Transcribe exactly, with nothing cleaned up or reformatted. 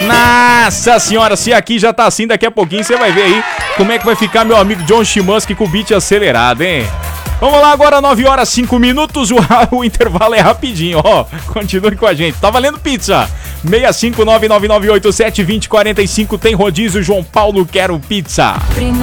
Nossa senhora, se aqui já tá assim, daqui a pouquinho você vai ver aí como é que vai ficar meu amigo John Chimansky com o beat acelerado, hein? Vamos lá, agora nove horas e cinco minutos, o, o intervalo é rapidinho, ó. Continue com a gente. Tá valendo pizza. seis cinco nove nove nove oito sete dois zero quatro cinco tem rodízio João Paulo Quero Pizza.